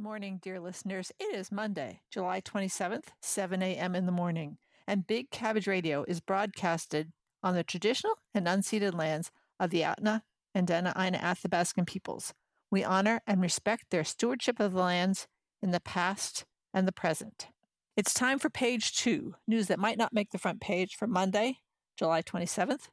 morning, dear listeners. It is Monday, July 27th, 7 a.m. in the morning, and Big Cabbage Radio is broadcasted on the traditional and unceded lands of the Ahtna and Dena'ina Athabascan peoples. We honor and respect their stewardship of the lands in the past and the present. It's time for page 2, news that might not make the front page for Monday, July 27th,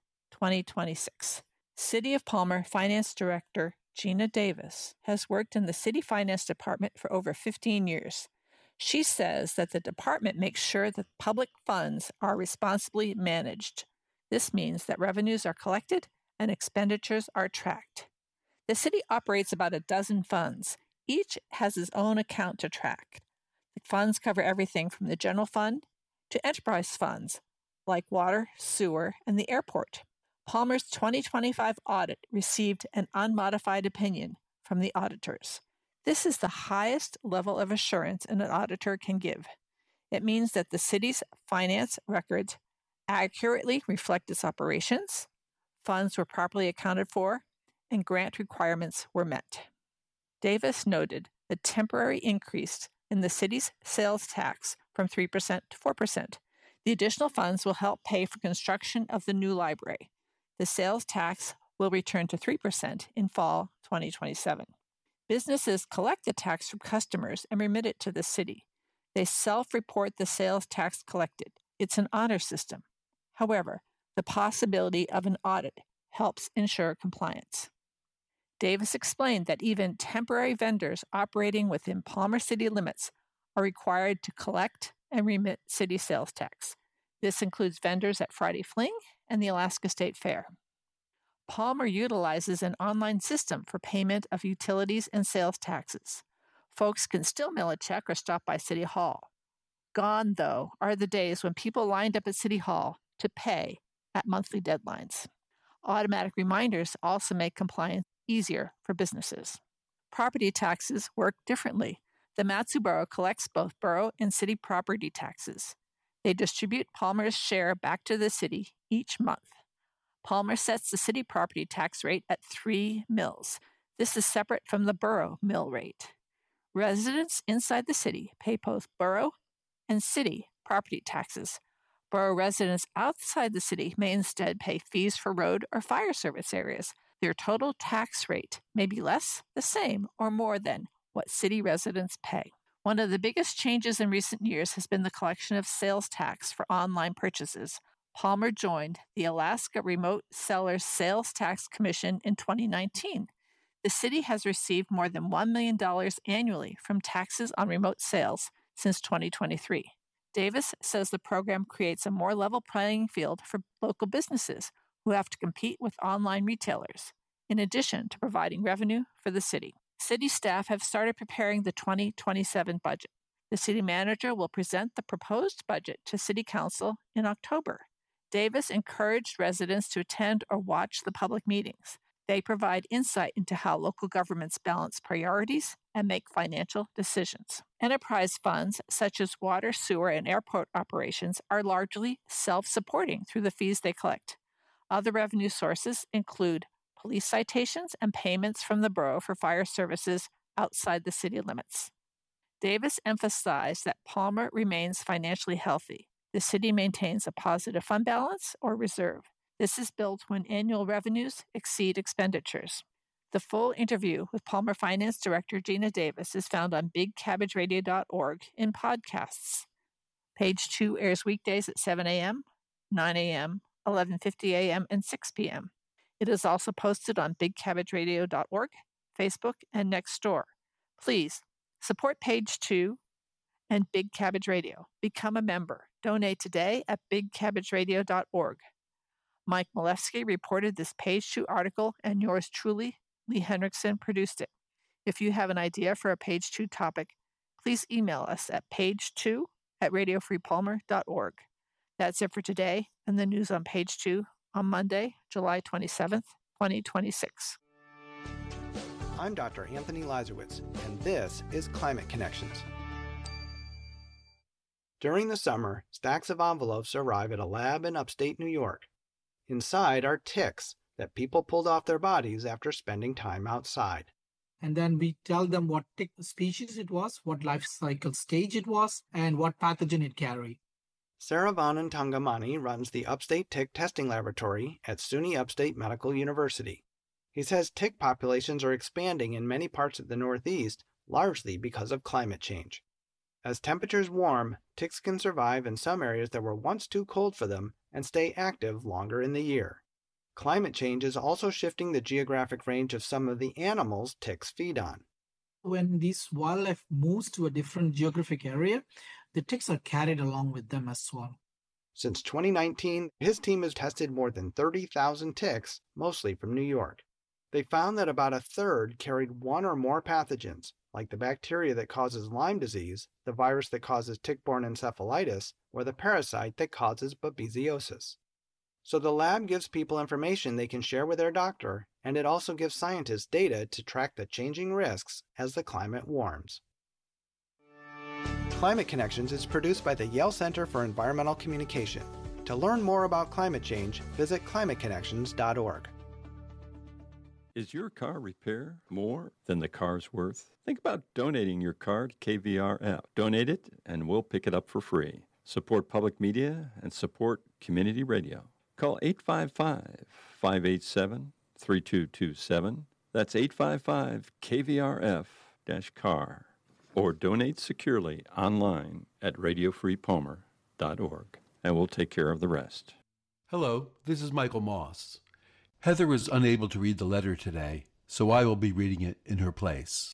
2026. City of Palmer Finance Director Gina Davis has worked in the City Finance Department for over 15 years. She says that the department makes sure that public funds are responsibly managed. This means that revenues are collected and expenditures are tracked. The city operates about a dozen funds. Each has its own account to track. The funds cover everything from the general fund to enterprise funds, like water, sewer, and the airport. Palmer's 2025 audit received an unmodified opinion from the auditors. This is the highest level of assurance an auditor can give. It means that the city's finance records accurately reflect its operations, funds were properly accounted for, and grant requirements were met. Davis noted the temporary increase in the city's sales tax from 3% to 4%. The additional funds will help pay for construction of the new library. The sales tax will return to 3% in fall 2027. Businesses collect the tax from customers and remit it to the city. They self-report the sales tax collected. It's an honor system. However, the possibility of an audit helps ensure compliance. Davis explained that even temporary vendors operating within Palmer City limits are required to collect and remit city sales tax. This includes vendors at Friday Fling and the Alaska State Fair. Palmer utilizes an online system for payment of utilities and sales taxes. Folks can still mail a check or stop by City Hall. Gone, though, are the days when people lined up at City Hall to pay at monthly deadlines. Automatic reminders also make compliance easier for businesses. Property taxes work differently. The Mat-Su Borough collects both borough and city property taxes. They distribute Palmer's share back to the city each month. Palmer sets the city property tax rate at 3 mills. This is separate from the borough mill rate. Residents inside the city pay both borough and city property taxes. Borough residents outside the city may instead pay fees for road or fire service areas. Their total tax rate may be less, the same, or more than what city residents pay. One of the biggest changes in recent years has been the collection of sales tax for online purchases. Palmer joined the Alaska Remote Sellers Sales Tax Commission in 2019. The city has received more than $1 million annually from taxes on remote sales since 2023. Davis says the program creates a more level playing field for local businesses who have to compete with online retailers, in addition to providing revenue for the city. City staff have started preparing the 2027 budget. The city manager will present the proposed budget to City Council in October. Davis encouraged residents to attend or watch the public meetings. They provide insight into how local governments balance priorities and make financial decisions. Enterprise funds, such as water, sewer, and airport operations, are largely self-supporting through the fees they collect. Other revenue sources include police citations and payments from the borough for fire services outside the city limits. Davis emphasized that Palmer remains financially healthy. The city maintains a positive fund balance or reserve. This is built when annual revenues exceed expenditures. The full interview with Palmer Finance Director Gina Davis is found on bigcabbageradio.org in podcasts. Page 2 airs weekdays at 7 a.m., 9 a.m., 11:50 a.m., and 6 p.m. It is also posted on bigcabbageradio.org, Facebook, and Nextdoor. Please support Page 2 and Big Cabbage Radio. Become a member. Donate today at bigcabbageradio.org. Mike Malefsky reported this Page 2 article, and yours truly, Lee Henriksen, produced it. If you have an idea for a Page 2 topic, please email us at page2@radiofreepalmer.org. That's it for today, and the news on Page 2 on Monday, July 27th, 2026. I'm Dr. Anthony Lazarowitz, and this is Climate Connections. During the summer, stacks of envelopes arrive at a lab in upstate New York. Inside are ticks that people pulled off their bodies after spending time outside. And then we tell them what tick species it was, what life cycle stage it was, and what pathogen it carried. Saravanan Tangamani runs the Upstate Tick Testing Laboratory at SUNY Upstate Medical University. He says tick populations are expanding in many parts of the Northeast, largely because of climate change. As temperatures warm, ticks can survive in some areas that were once too cold for them and stay active longer in the year. Climate change is also shifting the geographic range of some of the animals ticks feed on. When this wildlife moves to a different geographic area, the ticks are carried along with them as well. Since 2019, his team has tested more than 30,000 ticks, mostly from New York. They found that about a third carried one or more pathogens, like the bacteria that causes Lyme disease, the virus that causes tick-borne encephalitis, or the parasite that causes babesiosis. So the lab gives people information they can share with their doctor, and it also gives scientists data to track the changing risks as the climate warms. Climate Connections is produced by the Yale Center for Environmental Communication. To learn more about climate change, visit climateconnections.org. Is your car repair more than the car's worth? Think about donating your car to KVRF. Donate it, and we'll pick it up for free. Support public media and support community radio. Call 855-587-3227. That's 855-KVRF-CAR. Or donate securely online at radiofreepomer.org, and we'll take care of the rest. Hello, this is Michael Moss. Heather was unable to read the letter today, so I will be reading it in her place.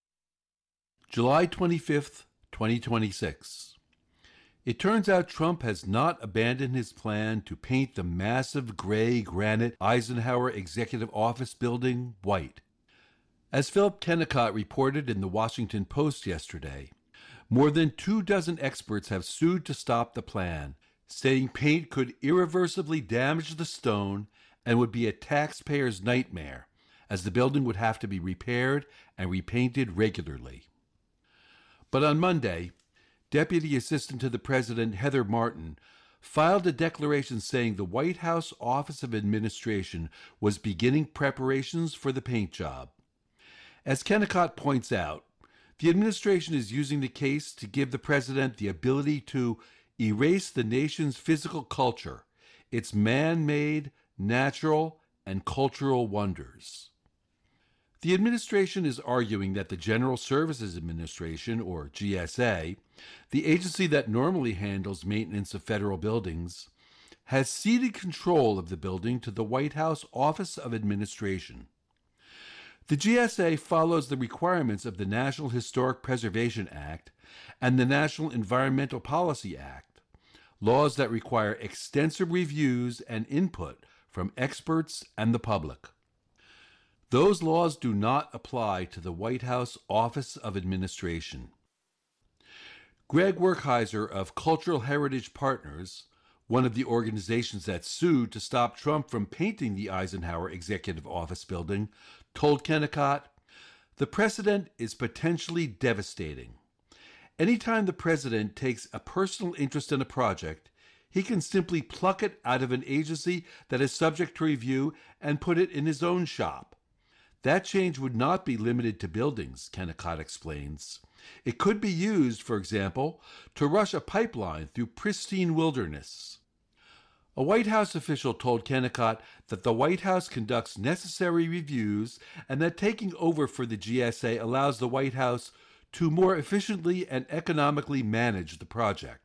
July 25th, 2026. It turns out Trump has not abandoned his plan to paint the massive gray granite Eisenhower Executive Office building white. As Philip Kennicott reported in the Washington Post yesterday, more than 24 experts have sued to stop the plan, stating paint could irreversibly damage the stone and would be a taxpayer's nightmare, as the building would have to be repaired and repainted regularly. But on Monday, Deputy Assistant to the President Heather Martin filed a declaration saying the White House Office of Administration was beginning preparations for the paint job. As Kennicott points out, the administration is using the case to give the president the ability to erase the nation's physical culture, its man-made, natural, and cultural wonders. The administration is arguing that the General Services Administration, or GSA, the agency that normally handles maintenance of federal buildings, has ceded control of the building to the White House Office of Administration. The GSA follows the requirements of the National Historic Preservation Act and the National Environmental Policy Act, laws that require extensive reviews and input from experts and the public. Those laws do not apply to the White House Office of Administration. Greg Werkheiser of Cultural Heritage Partners, one of the organizations that sued to stop Trump from painting the Eisenhower Executive Office building, told Kennicott, "The precedent is potentially devastating. Anytime the president takes a personal interest in a project, he can simply pluck it out of an agency that is subject to review and put it in his own shop. That change would not be limited to buildings," Kennicott explains. "It could be used, for example, to rush a pipeline through pristine wilderness." A White House official told Kennicott that the White House conducts necessary reviews and that taking over for the GSA allows the White House to more efficiently and economically manage the project.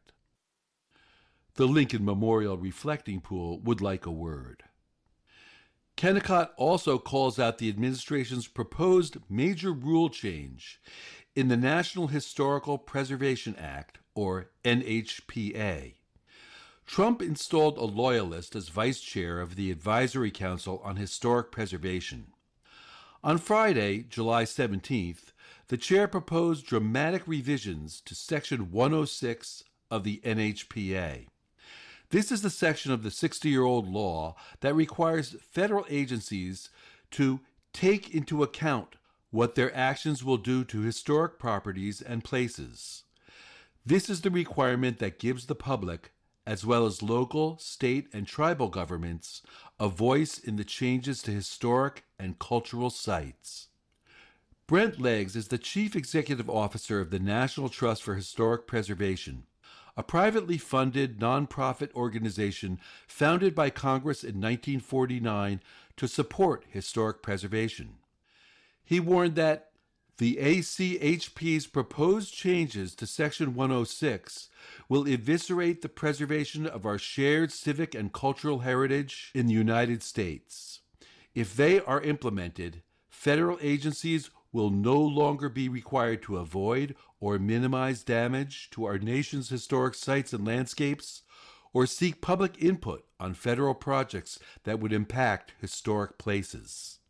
The Lincoln Memorial Reflecting Pool would like a word. Kennicott also calls out the administration's proposed major rule change in the National Historical Preservation Act, or NHPA. Trump installed a loyalist as vice chair of the Advisory Council on Historic Preservation. On Friday, July 17th, the chair proposed dramatic revisions to Section 106 of the NHPA. This is the section of the 60-year-old law that requires federal agencies to take into account what their actions will do to historic properties and places. This is the requirement that gives the public, as well as local, state, and tribal governments, a voice in the changes to historic and cultural sites. Brent Leggs is the Chief Executive Officer of the National Trust for Historic Preservation, a privately funded nonprofit organization founded by Congress in 1949 to support historic preservation. He warned that the ACHP's proposed changes to Section 106 will eviscerate the preservation of our shared civic and cultural heritage in the United States. If they are implemented, federal agencies will no longer be required to avoid or minimize damage to our nation's historic sites and landscapes, or seek public input on federal projects that would impact historic places.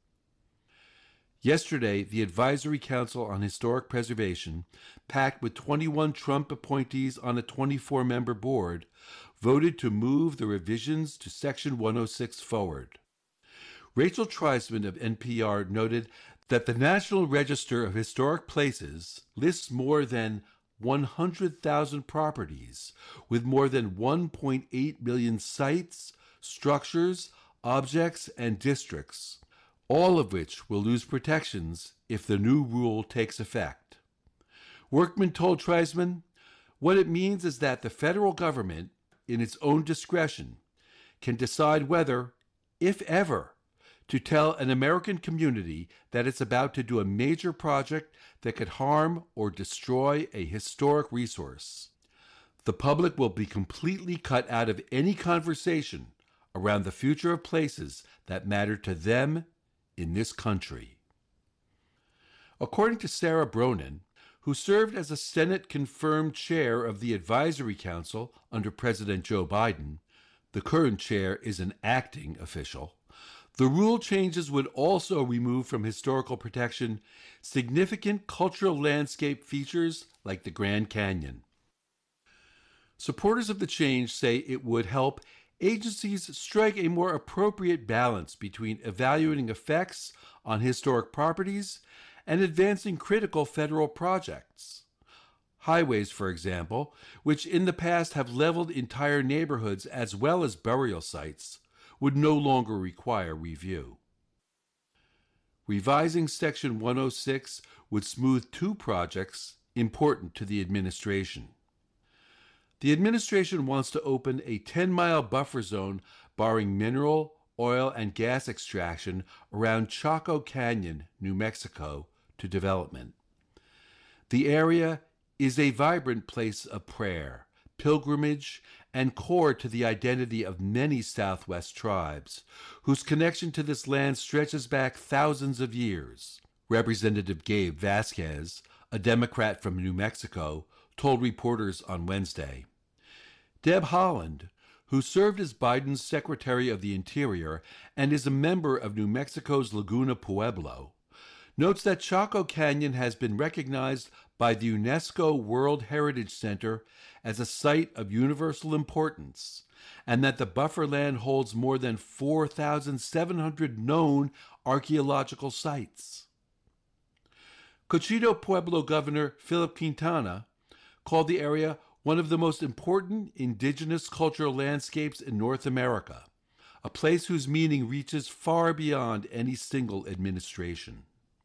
Yesterday, the Advisory Council on Historic Preservation, packed with 21 Trump appointees on a 24-member board, voted to move the revisions to Section 106 forward. Rachel Treisman of NPR noted that the National Register of Historic Places lists more than 100,000 properties with more than 1.8 million sites, structures, objects, and districts, all of which will lose protections if the new rule takes effect. Workman told Treisman, "What it means is that the federal government, in its own discretion, can decide whether, if ever, to tell an American community that it's about to do a major project that could harm or destroy a historic resource. The public will be completely cut out of any conversation around the future of places that matter to them in this country." According to Sarah Bronin, who served as a Senate-confirmed chair of the Advisory Council under President Joe Biden, the current chair is an acting official, the rule changes would also remove from historical protection significant cultural landscape features like the Grand Canyon. Supporters of the change say it would help agencies strike a more appropriate balance between evaluating effects on historic properties and advancing critical federal projects. Highways, for example, which in the past have leveled entire neighborhoods as well as burial sites, would no longer require review. Revising Section 106 would smooth two projects important to the administration. The administration wants to open a 10-mile buffer zone barring mineral, oil, and gas extraction around Chaco Canyon, New Mexico, to development. The area is a vibrant place of prayer, pilgrimage, and core to the identity of many Southwest tribes, whose connection to this land stretches back thousands of years. Representative Gabe Vasquez, a Democrat from New Mexico, told reporters on Wednesday. Deb Haaland, who served as Biden's Secretary of the Interior and is a member of New Mexico's Laguna Pueblo, notes that Chaco Canyon has been recognized by the UNESCO World Heritage Center as a site of universal importance, and that the buffer land holds more than 4,700 known archaeological sites. Cochito Pueblo Governor Philip Quintana called the area one of the most important indigenous cultural landscapes in North America, a place whose meaning reaches far beyond any single administration.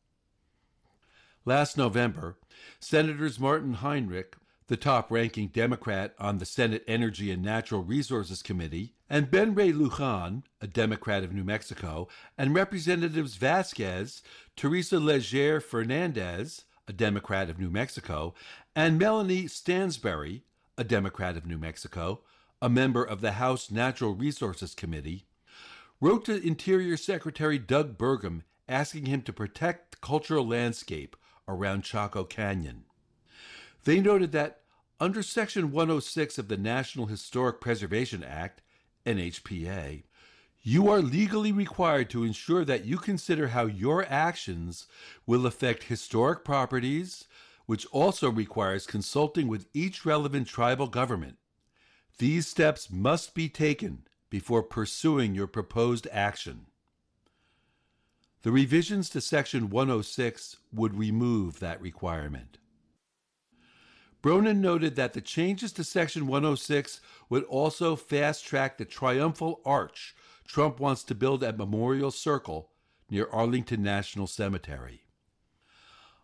Last November, Senators Martin Heinrich, the top-ranking Democrat on the Senate Energy and Natural Resources Committee, and Ben Ray Lujan, a Democrat of New Mexico, and Representatives Vasquez, Teresa Leger Fernandez, a Democrat of New Mexico, and Melanie Stansbury, a Democrat of New Mexico, a member of the House Natural Resources Committee, wrote to Interior Secretary Doug Burgum asking him to protect the cultural landscape around Chaco Canyon. They noted that under Section 106 of the National Historic Preservation Act, NHPA, you are legally required to ensure that you consider how your actions will affect historic properties, which also requires consulting with each relevant tribal government. These steps must be taken before pursuing your proposed action. The revisions to Section 106 would remove that requirement. Bronin noted that the changes to Section 106 would also fast-track the triumphal arch Trump wants to build at Memorial Circle near Arlington National Cemetery.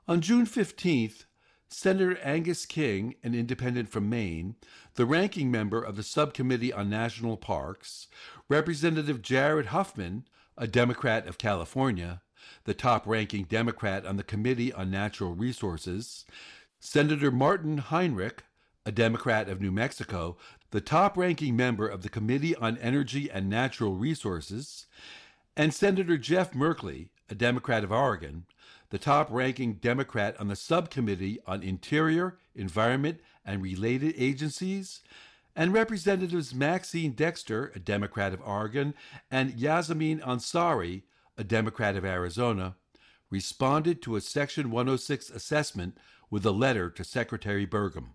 On June 15th, Senator Angus King, an independent from Maine, the ranking member of the Subcommittee on National Parks, Representative Jared Huffman, a Democrat of California, the top-ranking Democrat on the Committee on Natural Resources, Senator Martin Heinrich, a Democrat of New Mexico, the top-ranking member of the Committee on Energy and Natural Resources, and Senator Jeff Merkley, a Democrat of Oregon, the top-ranking Democrat on the Subcommittee on Interior, Environment, and Related Agencies, and Representatives Maxine Dexter, a Democrat of Oregon, and Yasamin Ansari, a Democrat of Arizona, responded to a Section 106 assessment with a letter to Secretary Burgum.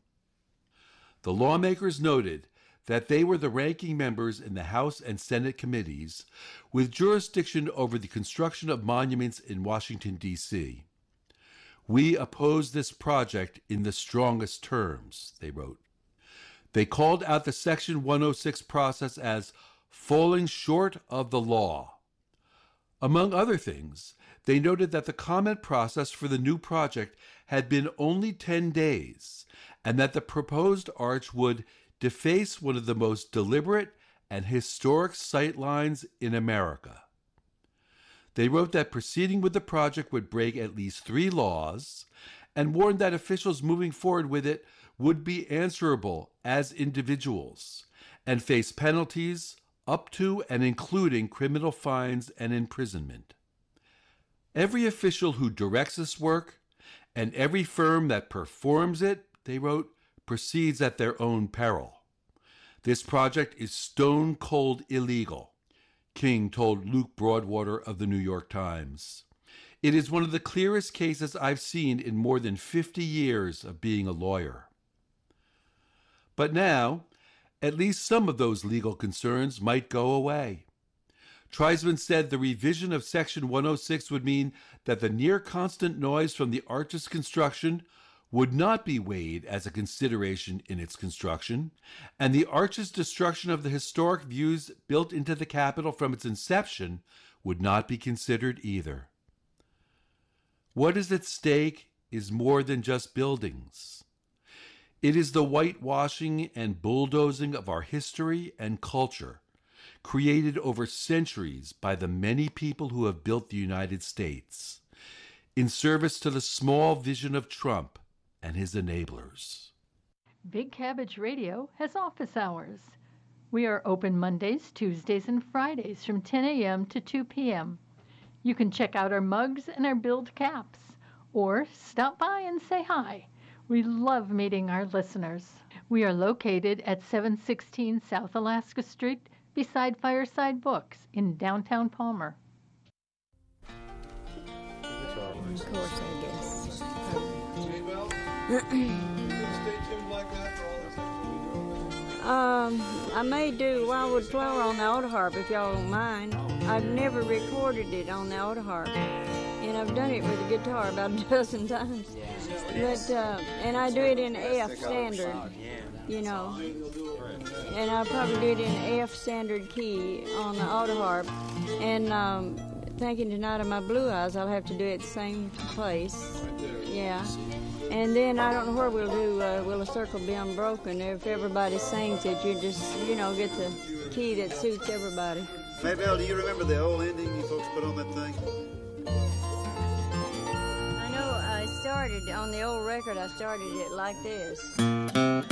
The lawmakers noted that they were the ranking members in the House and Senate committees with jurisdiction over the construction of monuments in Washington, D.C. "We oppose this project in the strongest terms," they wrote. They called out the Section 106 process as falling short of the law. Among other things, they noted that the comment process for the new project had been only 10 days, and that the proposed arch would deface one of the most deliberate and historic sightlines in America. They wrote that proceeding with the project would break at least 3 laws, and warned that officials moving forward with it would be answerable as individuals and face penalties up to and including criminal fines and imprisonment. "Every official who directs this work and every firm that performs it," they wrote, "proceeds at their own peril. This project is stone cold illegal," King told Luke Broadwater of the New York Times. "It is one of the clearest cases I've seen in more than 50 years of being a lawyer." But now, at least some of those legal concerns might go away. Treisman said the revision of Section 106 would mean that the near-constant noise from the arch's construction would not be weighed as a consideration in its construction, and the arch's destruction of the historic views built into the Capitol from its inception would not be considered either. What is at stake is more than just buildings. It is the whitewashing and bulldozing of our history and culture, created over centuries by the many people who have built the United States, in service to the small vision of Trump and his enablers. Big Cabbage Radio has office hours. We are open Mondays, Tuesdays, and Fridays from 10 a.m. to 2 p.m. You can check out our mugs and our build caps, or stop by and say hi. We love meeting our listeners. We are located at 716 South Alaska Street beside Fireside Books in downtown Palmer. Of course, I guess. I may do Wildwood Flower on the auto harp if y'all don't mind. I've never recorded it on the auto harp, and I've done it with a guitar about a dozen times. But and I do it in F standard, you know, and I probably do it in F standard key on the auto harp. And thinking tonight of my blue eyes, I'll have to do it the same place. Yeah. And then I don't know where we'll do Will a Circle Be Unbroken. If everybody sings it, you just, you know, get the key that suits everybody. Maybelle, do you remember the old ending you folks put on that thing? I know I started on the old record, I started it like this.